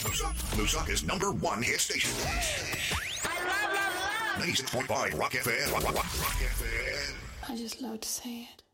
Lusaka's #1 hit station. I love, love, love. 96.5 Rock FM. Rock FM. I just love to say it.